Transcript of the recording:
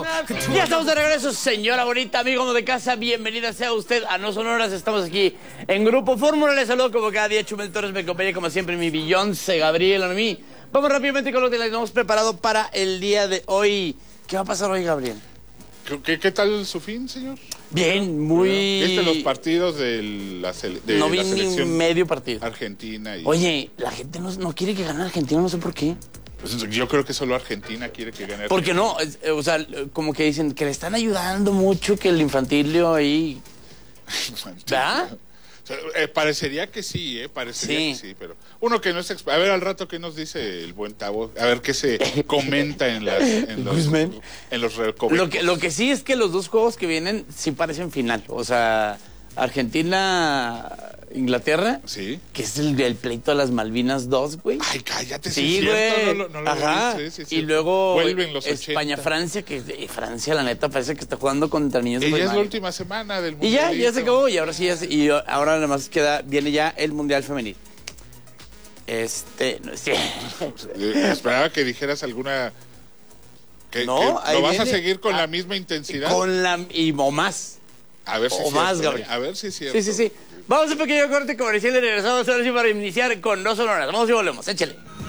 Ya estamos de regreso, señora bonita, amigo de casa. Bienvenida sea usted a No Sonoras. Estamos aquí en Grupo Fórmula. Les saludo como cada día. Chumel Torres me acompaña como siempre mi Beyoncé, Gabriel, a mí. Vamos rápidamente con lo que les hemos preparado para el día de hoy. ¿Qué va a pasar hoy, Gabriel? ¿Qué tal su fin, señor? Bien, muy... ¿Viste los partidos de la no vi ni medio partido. Argentina. Oye, la gente no quiere que gane Argentina, no sé por qué. Pues yo creo que solo Argentina quiere que gane. ¿Por qué no? O sea, como que dicen que le están ayudando mucho, que el infantilio ahí... ¿verdad? O sea, parecería que sí, parecería que sí, pero uno que no es a ver al rato qué nos dice el buen Tavo, a ver qué se comenta en los recovecos. Lo que sí es que los dos juegos que vienen sí parecen final, o sea, Argentina-Inglaterra, sí, que es el pleito de las Malvinas 2, güey. Ay, cállate, sí, güey. No lo vi, sí, y luego vuelven los España-Francia, que Francia la neta parece que está jugando contra niños. Y ya es la última semana del mundial. Y ya se acabó, y ahora sí, y ahora nada más viene ya el Mundial Femenil. No sé. Esperaba que dijeras alguna... No, que lo vas a seguir con la misma intensidad. O más. A ver si o más, Gabriel. A ver si es cierto. Sí. Vamos a un pequeño corte comercial y regresamos ahora sí para iniciar con No Sonoras. Vamos y volvemos, échale.